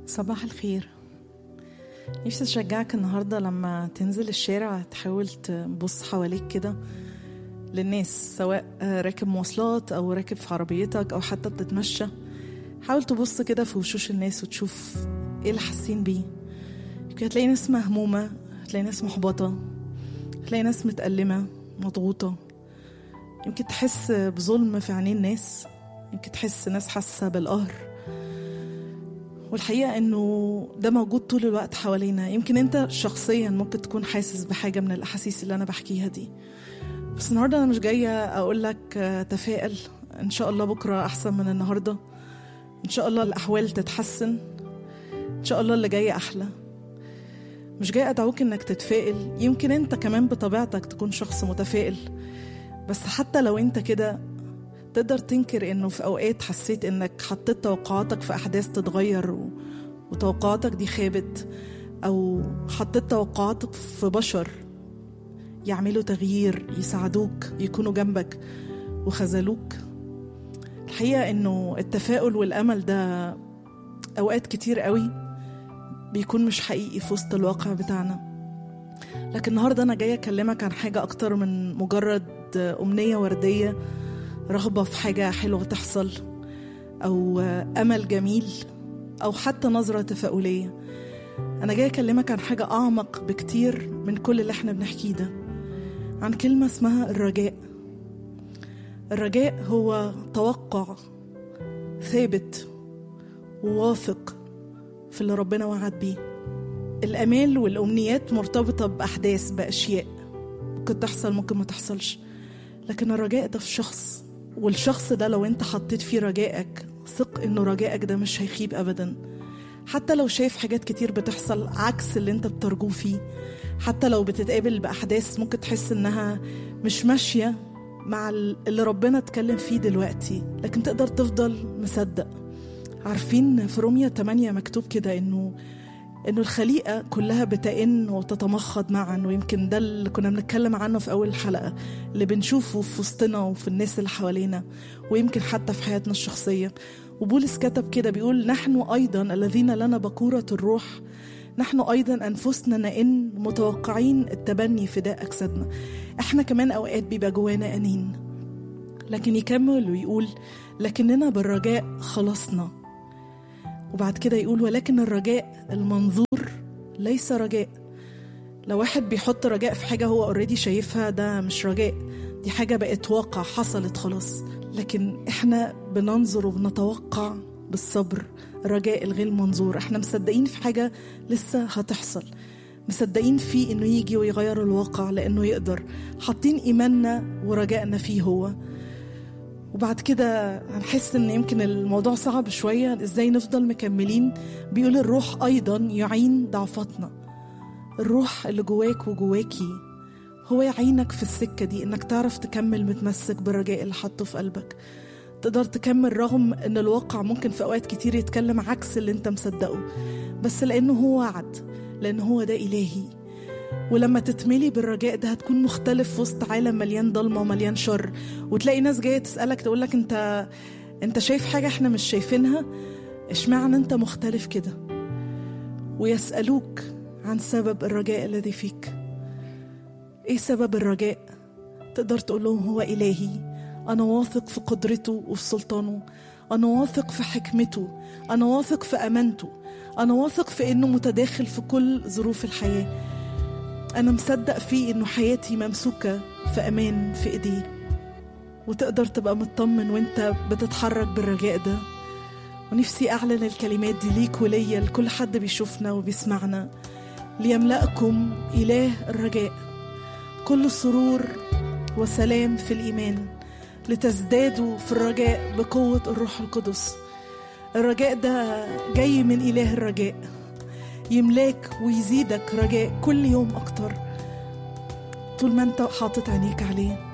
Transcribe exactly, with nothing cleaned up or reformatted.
صباح الخير. نفسي أشجعك النهاردة لما تنزل الشارع تحاول تبص حواليك كده للناس، سواء راكب مواصلات أو راكب في عربيتك أو حتى بتتمشى. حاول تبص كده في وشوش الناس وتشوف إيه اللي حاسين بيه. يمكن هتلاقي ناس مهمومة، هتلاقي ناس محبطة، هتلاقي ناس متألمة مضغوطة، يمكن تحس بظلم في عينين الناس، يمكن تحس ناس حاسة بالقهر. والحقيقة انه ده موجود طول الوقت حوالينا. يمكن انت شخصيا ممكن تكون حاسس بحاجة من الاحاسيس اللي انا بحكيها دي، بس النهاردة انا مش جاية اقول لك تفائل، ان شاء الله بكرة احسن من النهاردة، ان شاء الله الاحوال تتحسن، ان شاء الله اللي جاي احلى. مش جاية ادعوك انك تتفائل، يمكن انت كمان بطبيعتك تكون شخص متفائل، بس حتى لو انت كده تقدر تنكر انه في اوقات حسيت انك حطيت توقعاتك في احداث تتغير و... وتوقعاتك دي خابت، او حطيت توقعاتك في بشر يعملوا تغيير يساعدوك يكونوا جنبك وخذلوك. الحقيقة انه التفاؤل والامل ده اوقات كتير قوي بيكون مش حقيقي في وسط الواقع بتاعنا. لكن النهاردة انا جاية اكلمك عن حاجة اكتر من مجرد امنية وردية، رغبة في حاجة حلوة تحصل، أو أمل جميل، أو حتى نظرة تفاؤلية. أنا جاي أكلمك عن حاجة أعمق بكتير من كل اللي احنا بنحكيه ده، عن كلمة اسمها الرجاء. الرجاء هو توقع ثابت وواثق في اللي ربنا وعد بيه. الأمال والأمنيات مرتبطة بأحداث، بأشياء ممكن تحصل ممكن ما تحصلش، لكن الرجاء ده في شخص، والشخص ده لو انت حطيت فيه رجائك ثق انه رجائك ده مش هيخيب ابدا. حتى لو شايف حاجات كتير بتحصل عكس اللي انت بترجوه فيه، حتى لو بتتقابل بأحداث ممكن تحس انها مش ماشية مع اللي ربنا اتكلم فيه دلوقتي، لكن تقدر تفضل مصدق. عارفين في رومية ثمانية مكتوب كده انه انه الخليقة كلها بتئن وتتمخض معا، ويمكن ده اللي كنا بنتكلم عنه في اول الحلقة، اللي بنشوفه في وسطنا وفي الناس اللي حوالينا، ويمكن حتى في حياتنا الشخصية. وبولس كتب كده بيقول: نحن ايضا الذين لنا بكورة الروح، نحن ايضا انفسنا نئن متوقعين التبني فداء اجسادنا. احنا كمان اوقات بيبقى جوانا انين، لكن يكمل ويقول: لكننا بالرجاء خلصنا. وبعد كده يقول: ولكن الرجاء المنظور ليس رجاء. لو واحد بيحط رجاء في حاجة هو اوريدي شايفها، ده مش رجاء، دي حاجة بقت واقع حصلت خلاص. لكن احنا بننظر وبنتوقع بالصبر الرجاء الغير منظور. احنا مصدقين في حاجة لسه هتحصل، مصدقين فيه انه يجي ويغير الواقع لانه يقدر، حاطين ايماننا ورجائنا فيه هو. وبعد كده هنحس ان يمكن الموضوع صعب شوية، ازاي نفضل مكملين. بيقول: الروح ايضا يعين ضعفتنا. الروح اللي جواك وجواكي هو يعينك في السكة دي، انك تعرف تكمل متمسك بالرجاء اللي حطه في قلبك، تقدر تكمل رغم ان الواقع ممكن في اوقات كتير يتكلم عكس اللي انت مصدقه، بس لانه هو وعد، لانه هو ده الهي. ولما تتملي بالرجاء ده هتكون مختلف في وسط عالم مليان ضلمة ومليان شر، وتلاقي ناس جاية تسألك تقولك: انت انت شايف حاجة احنا مش شايفينها، اشمعنى انت مختلف كده؟ ويسألوك عن سبب الرجاء الذي فيك. ايه سبب الرجاء؟ تقدر تقول لهم: هو إلهي، انا واثق في قدرته وفي سلطانه، انا واثق في حكمته، انا واثق في امانته، انا واثق في انه متداخل في كل ظروف الحياة، أنا مصدق فيه إنه حياتي ممسوكة في أمان في إيديه. وتقدر تبقى مطمن وإنت بتتحرك بالرجاء ده. ونفسي أعلن الكلمات دي ليك وليا، لكل حد بيشوفنا وبيسمعنا: ليملأكم إله الرجاء كل سرور وسلام في الإيمان، لتزدادوا في الرجاء بقوة الروح القدس. الرجاء ده جاي من إله الرجاء، يملاك ويزيدك رجاء كل يوم أكتر طول ما أنت حاطط عينيك عليه.